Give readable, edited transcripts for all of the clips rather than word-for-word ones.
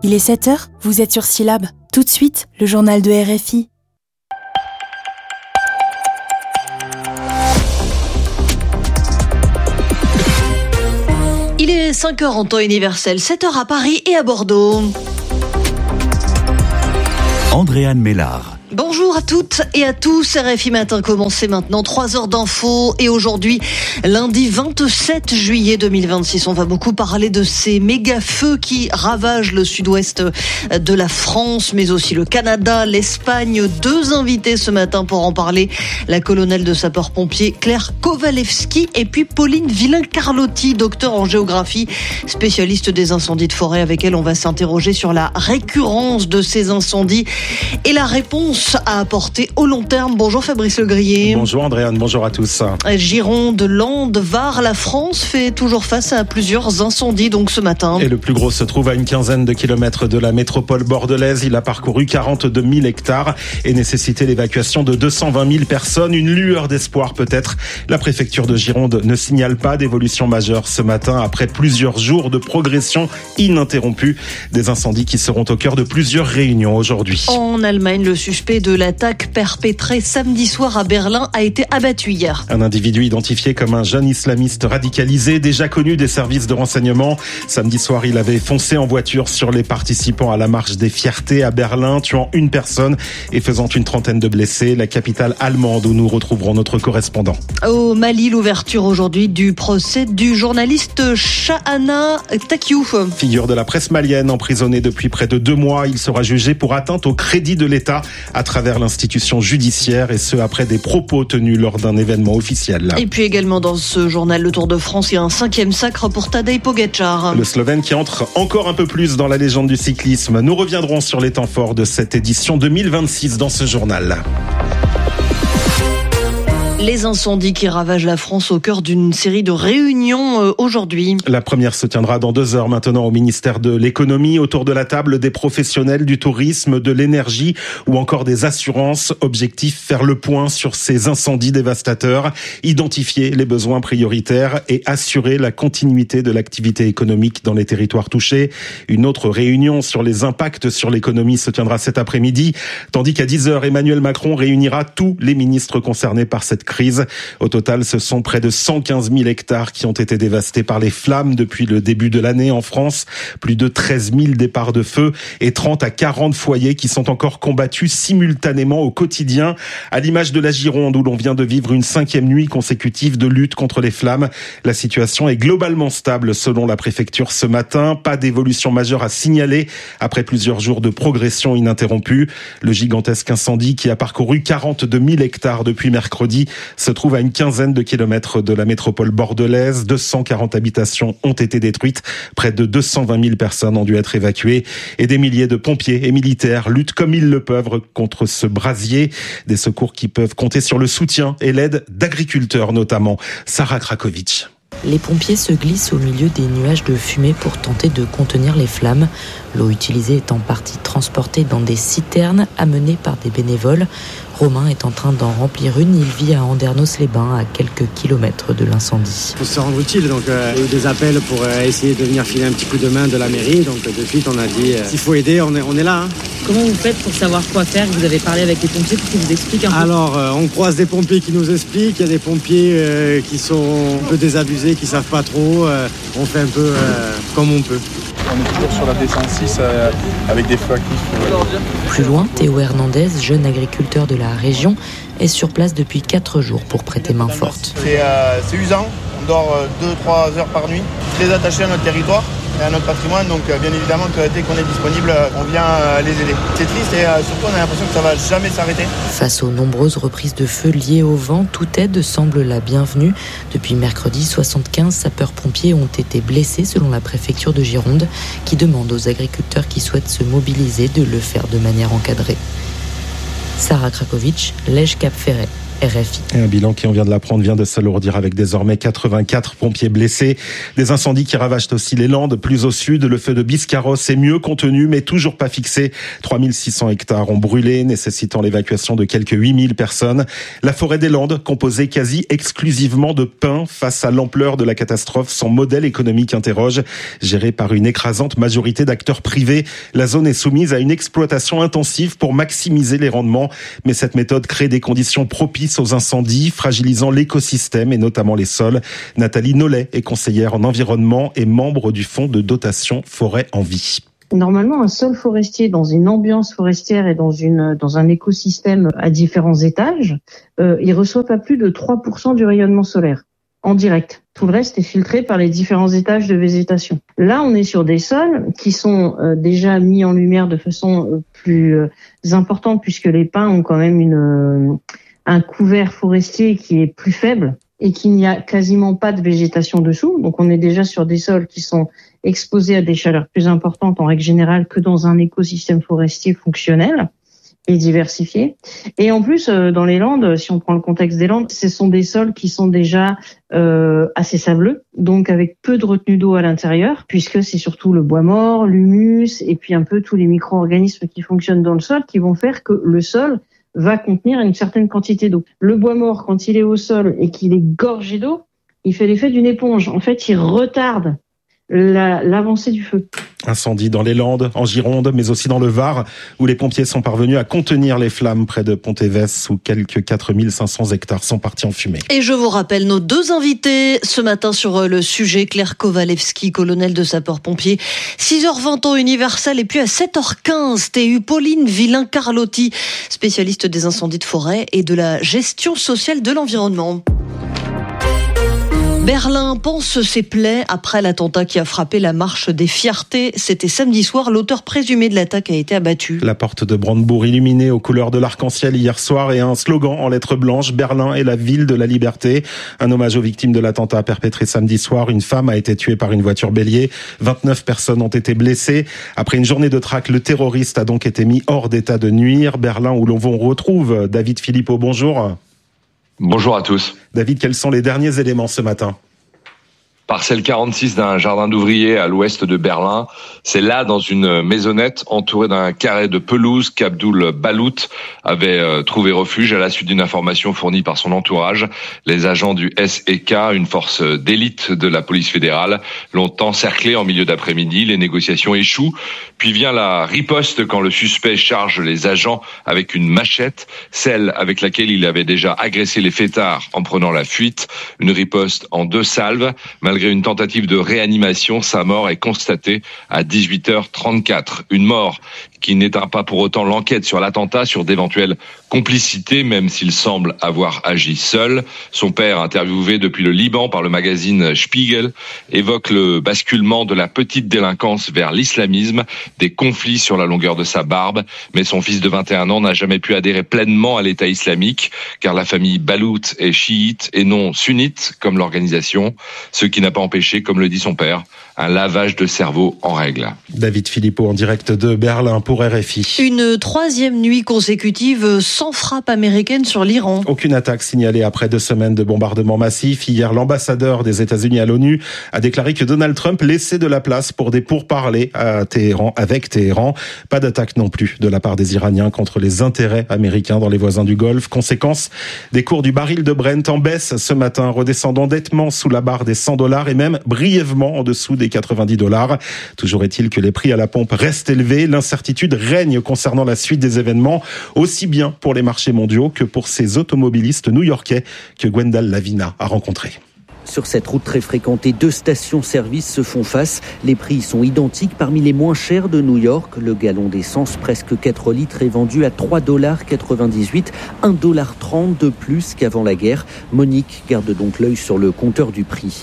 Il est 7h, vous êtes sur Syllab. Tout de suite, le journal de RFI. Il est 5h en temps universel, 7h à Paris et à Bordeaux. Andréane Mélard. Bonjour à toutes et à tous, RFI Matin commencez maintenant, 3 heures d'infos et aujourd'hui, lundi 27 juillet 2026, on va beaucoup parler de ces méga-feux qui ravagent le sud-ouest de la France, mais aussi le Canada, l'Espagne. 2 invités ce matin pour en parler, la colonelle de sapeurs-pompiers Claire Kowalewski et puis Pauline Villain-Carlotti, docteur en géographie, spécialiste des incendies de forêt. Avec elle, on va s'interroger sur la récurrence de ces incendies et la réponse à apporter au long terme. Bonjour Fabrice Legrier. Bonjour Andréane, bonjour à tous. Gironde, Landes, Var, la France fait toujours face à plusieurs incendies donc ce matin. Et le plus gros se trouve à une quinzaine de kilomètres de la métropole bordelaise. Il a parcouru 42 000 hectares et nécessité l'évacuation de 220 000 personnes. Une lueur d'espoir peut-être. La préfecture de Gironde ne signale pas d'évolution majeure ce matin après plusieurs jours de progression ininterrompue. Des incendies qui seront au cœur de plusieurs réunions aujourd'hui. En Allemagne, le suspect de l'attaque perpétrée samedi soir à Berlin a été abattu hier. Un individu identifié comme un jeune islamiste radicalisé, déjà connu des services de renseignement. Samedi soir, il avait foncé en voiture sur les participants à la marche des fiertés à Berlin, tuant une personne et faisant une trentaine de blessés. La capitale allemande où nous retrouverons notre correspondant. Au Mali, l'ouverture aujourd'hui du procès du journaliste Chahana Takiou. Figure de la presse malienne, emprisonné depuis près de 2 mois. Il sera jugé pour atteinte au crédit de l'État à travers l'institution judiciaire, et ce après des propos tenus lors d'un événement officiel. Et puis également dans ce journal, le Tour de France et un 5e sacre pour Tadej Pogačar. Le Slovène qui entre encore un peu plus dans la légende du cyclisme. Nous reviendrons sur les temps forts de cette édition 2026 dans ce journal. Les incendies qui ravagent la France au cœur d'une série de réunions aujourd'hui. La première se tiendra dans 2 heures maintenant au ministère de l'économie, autour de la table des professionnels du tourisme, de l'énergie ou encore des assurances. Objectif, faire le point sur ces incendies dévastateurs, identifier les besoins prioritaires et assurer la continuité de l'activité économique dans les territoires touchés. Une autre réunion sur les impacts sur l'économie se tiendra cet après-midi, tandis qu'à 10 heures, Emmanuel Macron réunira tous les ministres concernés par cette crise. Au total, ce sont près de 115 000 hectares qui ont été dévastés par les flammes depuis le début de l'année en France. Plus de 13 000 départs de feu et 30 à 40 foyers qui sont encore combattus simultanément au quotidien. À l'image de la Gironde où l'on vient de vivre une 5e nuit consécutive de lutte contre les flammes. La situation est globalement stable selon la préfecture ce matin. Pas d'évolution majeure à signaler après plusieurs jours de progression ininterrompue. Le gigantesque incendie qui a parcouru 42 000 hectares depuis mercredi se trouve à une quinzaine de kilomètres de la métropole bordelaise. 240 habitations ont été détruites. Près de 220 000 personnes ont dû être évacuées. Et des milliers de pompiers et militaires luttent comme ils le peuvent contre ce brasier. Des secours qui peuvent compter sur le soutien et l'aide d'agriculteurs notamment. Sarah Krakovic. Les pompiers se glissent au milieu des nuages de fumée pour tenter de contenir les flammes. L'eau utilisée est en partie transportée dans des citernes amenées par des bénévoles. Romain est en train d'en remplir une. Il vit à Andernos-les-Bains, à quelques kilomètres de l'incendie. Pour se rendre utile, donc il y a eu des appels pour essayer de venir filer un petit coup de main de la mairie. Donc de suite, on a dit s'il faut aider, on est là. Hein. Comment vous faites pour savoir quoi faire? Vous avez parlé avec les pompiers pour qu'ils vous expliquent un peu? Alors, on croise des pompiers qui nous expliquent. Il y a des pompiers qui sont un peu désabusés, qui savent pas trop. On fait un peu comme on peut. On est toujours sur la D106 avec des feux actifs. Plus loin, Théo Hernandez, jeune agriculteur de la région, est sur place depuis 4 jours pour prêter main forte. C'est usant, on dort 2-3 heures par nuit, très attaché à notre territoire et à notre patrimoine, donc bien évidemment que dès qu'on est disponible, on vient les aider. C'est triste et surtout on a l'impression que ça va jamais s'arrêter. Face aux nombreuses reprises de feu liées au vent, toute aide semble la bienvenue. Depuis mercredi, 75 sapeurs-pompiers ont été blessés selon la préfecture de Gironde, qui demande aux agriculteurs qui souhaitent se mobiliser de le faire de manière encadrée. Sarah Krakovic, Lège Cap Ferret. RFI. Et un bilan qui, on vient de l'apprendre, vient de s'alourdir avec désormais 84 pompiers blessés. Des incendies qui ravagent aussi les Landes. Plus au sud, le feu de Biscarrosse est mieux contenu, mais toujours pas fixé. 3600 hectares ont brûlé, nécessitant l'évacuation de quelques 8000 personnes. La forêt des Landes, composée quasi exclusivement de pins, face à l'ampleur de la catastrophe, son modèle économique interroge. Géré par une écrasante majorité d'acteurs privés, la zone est soumise à une exploitation intensive pour maximiser les rendements. Mais cette méthode crée des conditions propices aux incendies, fragilisant l'écosystème et notamment les sols. Nathalie Nollet est conseillère en environnement et membre du fonds de dotation Forêt en Vie. Normalement, un sol forestier dans une ambiance forestière et dans un écosystème à différents étages, il reçoit pas plus de 3% du rayonnement solaire en direct. Tout le reste est filtré par les différents étages de végétation. Là, on est sur des sols qui sont déjà mis en lumière de façon plus importante puisque les pins ont quand même un couvert forestier qui est plus faible et qu'il n'y a quasiment pas de végétation dessous. Donc on est déjà sur des sols qui sont exposés à des chaleurs plus importantes en règle générale que dans un écosystème forestier fonctionnel et diversifié. Et en plus, dans les Landes, si on prend le contexte des Landes, ce sont des sols qui sont déjà assez sableux, donc avec peu de retenue d'eau à l'intérieur, puisque c'est surtout le bois mort, l'humus et puis un peu tous les micro-organismes qui fonctionnent dans le sol qui vont faire que le sol va contenir une certaine quantité d'eau. Le bois mort, quand il est au sol et qu'il est gorgé d'eau, il fait l'effet d'une éponge. En fait, il retarde l'avancée du feu. Incendie dans les Landes, en Gironde, mais aussi dans le Var, où les pompiers sont parvenus à contenir les flammes près de Pontévès, où quelques 4500 hectares sont partis en fumée. Et je vous rappelle nos deux invités ce matin sur le sujet. Claire Kowalewski, colonel de sapeurs-pompiers, 6h20 temps universel, et puis à 7h15 TU, Pauline Villain-Carlotti, spécialiste des incendies de forêt et de la gestion sociale de l'environnement. Berlin pense ses plaies après l'attentat qui a frappé la marche des fiertés. C'était samedi soir. L'auteur présumé de l'attaque a été abattu. La porte de Brandebourg illuminée aux couleurs de l'arc-en-ciel hier soir et un slogan en lettres blanches. Berlin est la ville de la liberté. Un hommage aux victimes de l'attentat perpétré samedi soir. Une femme a été tuée par une voiture bélier. 29 personnes ont été blessées. Après une journée de traque, le terroriste a donc été mis hors d'état de nuire. Berlin où l'on retrouve David Philippot. Bonjour. Bonjour à tous. David, quels sont les derniers éléments ce matin ? Parcelle 46 d'un jardin d'ouvriers à l'ouest de Berlin. C'est là, dans une maisonnette entourée d'un carré de pelouse, qu'Abdul Balout avait trouvé refuge à la suite d'une information fournie par son entourage. Les agents du SEK, une force d'élite de la police fédérale, l'ont encerclé en milieu d'après-midi. Les négociations échouent. Puis vient la riposte quand le suspect charge les agents avec une machette, celle avec laquelle il avait déjà agressé les fêtards en prenant la fuite. Une riposte en 2 salves. Malgré une tentative de réanimation, sa mort est constatée à 18h34. Une mort qui n'éteint pas pour autant l'enquête sur l'attentat, sur d'éventuelles complicités, même s'il semble avoir agi seul. Son père, interviewé depuis le Liban par le magazine Spiegel, évoque le basculement de la petite délinquance vers l'islamisme, des conflits sur la longueur de sa barbe. Mais son fils de 21 ans n'a jamais pu adhérer pleinement à l'État islamique, car la famille Balout est chiite et non sunnite, comme l'organisation, ce qui n'a pas empêché, comme le dit son père, un lavage de cerveau en règle. David Philippot en direct de Berlin pour RFI. Une 3e nuit consécutive sans frappe américaine sur l'Iran. Aucune attaque signalée après 2 semaines de bombardements massifs. Hier, l'ambassadeur des États-Unis à l'ONU a déclaré que Donald Trump laissait de la place pour des pourparlers avec Téhéran. Pas d'attaque non plus de la part des Iraniens contre les intérêts américains dans les voisins du Golfe. Conséquence, des cours du baril de Brent en baisse ce matin, redescendant nettement sous la barre des $100 et même brièvement en dessous des $90. Toujours est-il que les prix à la pompe restent élevés. L'incertitude règne concernant la suite des événements, aussi bien pour les marchés mondiaux que pour ces automobilistes new-yorkais que Gwendal Lavina a rencontrés. Sur cette route très fréquentée, 2 stations-service se font face. Les prix sont identiques parmi les moins chers de New York. Le gallon d'essence, presque 4 litres, est vendu à $3,98, $1,30 de plus qu'avant la guerre. Monique garde donc l'œil sur le compteur du prix.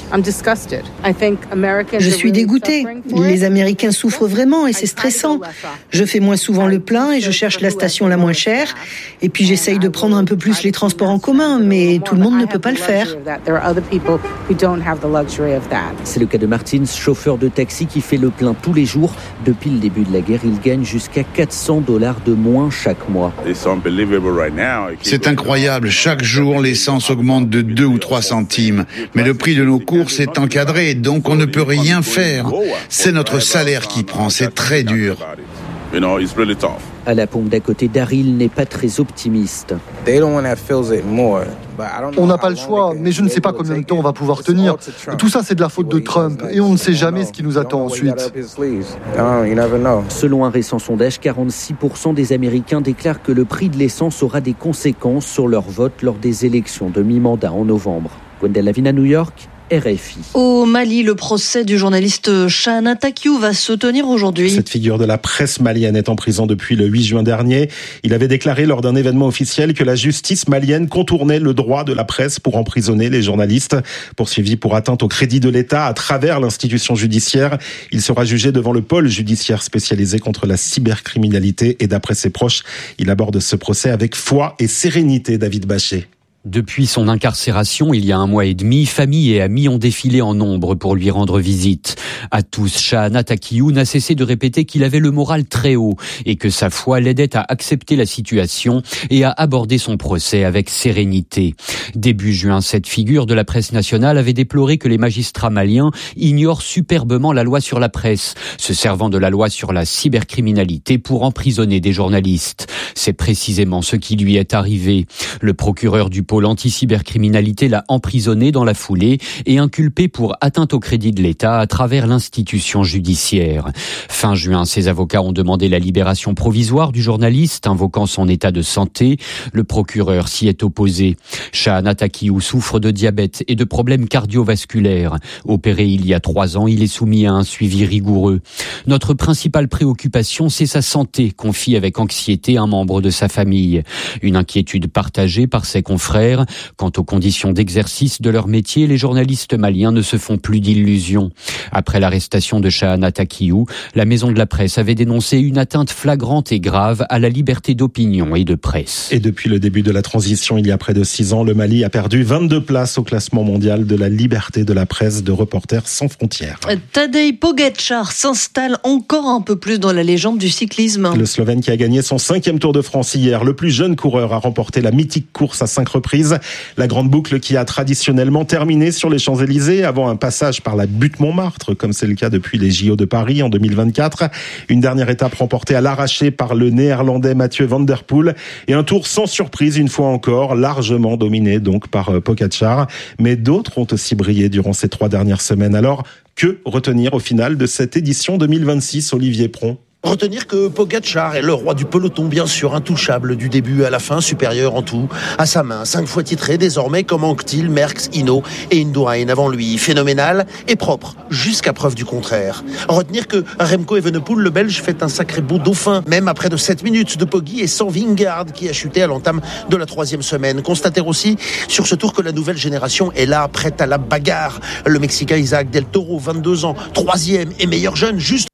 Je suis dégoûtée. Les Américains souffrent vraiment et c'est stressant. Je fais moins souvent le plein et je cherche la station la moins chère. Et puis j'essaye de prendre un peu plus les transports en commun, mais tout le monde ne peut pas le faire. C'est le cas de Martins, chauffeur de taxi qui fait le plein tous les jours. Depuis le début de la guerre, il gagne jusqu'à $400 de moins chaque mois. C'est incroyable. Chaque jour, l'essence augmente de 2 ou 3 centimes. Mais le prix de nos courses est encadré, donc on ne peut rien faire. C'est notre salaire qui prend. C'est très dur. À la pompe d'à côté, Daryl n'est pas très optimiste. On n'a pas le choix, mais je ne sais pas combien de temps on va pouvoir tenir. Tout ça, c'est de la faute de Trump, et on ne sait jamais ce qui nous attend ensuite. Selon un récent sondage, 46% des Américains déclarent que le prix de l'essence aura des conséquences sur leur vote lors des élections de mi-mandat en novembre. Gwendal Lavin à New York, RFI. Au Mali, le procès du journaliste Chahana Takiou va se tenir aujourd'hui. Cette figure de la presse malienne est en prison depuis le 8 juin dernier. Il avait déclaré lors d'un événement officiel que la justice malienne contournait le droit de la presse pour emprisonner les journalistes. Poursuivi pour atteinte au crédit de l'État à travers l'institution judiciaire, il sera jugé devant le pôle judiciaire spécialisé contre la cybercriminalité. Et d'après ses proches, il aborde ce procès avec foi et sérénité. David Bachet. Depuis son incarcération, il y a 1 mois et demi, famille et amis ont défilé en nombre pour lui rendre visite. À tous, Chahana Takiou n'a cessé de répéter qu'il avait le moral très haut et que sa foi l'aidait à accepter la situation et à aborder son procès avec sérénité. Début juin, cette figure de la presse nationale avait déploré que les magistrats maliens ignorent superbement la loi sur la presse, se servant de la loi sur la cybercriminalité pour emprisonner des journalistes. C'est précisément ce qui lui est arrivé. Le procureur du pôle anti-cybercriminalité l'a emprisonné dans la foulée et inculpé pour atteinte au crédit de l'État à travers l'institution judiciaire. Fin juin, ses avocats ont demandé la libération provisoire du journaliste, invoquant son état de santé. Le procureur s'y est opposé. Chahana Takiou souffre de diabète et de problèmes cardiovasculaires. Opéré il y a 3 ans, il est soumis à un suivi rigoureux. Notre principale préoccupation, c'est sa santé, confie avec anxiété un membre de sa famille. Une inquiétude partagée par ses confrères. Quant aux conditions d'exercice de leur métier, les journalistes maliens ne se font plus d'illusions. Après l'arrestation de Chahana Takiou, la Maison de la Presse avait dénoncé une atteinte flagrante et grave à la liberté d'opinion et de presse. Et depuis le début de la transition, il y a près de 6 ans, le Mali a perdu 22 places au classement mondial de la liberté de la presse de Reporters sans frontières. Tadej Pogačar s'installe encore un peu plus dans la légende du cyclisme. Le Slovène qui a gagné son 5e Tour de France hier, le plus jeune coureur a remporté la mythique course à 5 reprises. La grande boucle qui a traditionnellement terminé sur les Champs-Élysées avant un passage par la butte Montmartre, comme c'est le cas depuis les JO de Paris en 2024. Une dernière étape remportée à l'arraché par le néerlandais Mathieu van der Poel et un tour sans surprise une fois encore, largement dominé donc par Pogačar. Mais d'autres ont aussi brillé durant ces 3 dernières semaines. Alors, que retenir au final de cette édition 2026, Olivier Pron ? Retenir que Pogačar est le roi du peloton, bien sûr, intouchable du début à la fin, supérieur en tout à sa main. 5 fois titré désormais comme Anquetil, Merckx, Hinault et Indurain avant lui. Phénoménal et propre, jusqu'à preuve du contraire. Retenir que Remco Evenepoel, le Belge, fait un sacré beau dauphin, même après de 7 minutes de Poggi et sans Vingegaard qui a chuté à l'entame de la 3e semaine. Constater aussi sur ce tour que la nouvelle génération est là, prête à la bagarre. Le Mexicain Isaac Del Toro, 22 ans, 3e et meilleur jeune, juste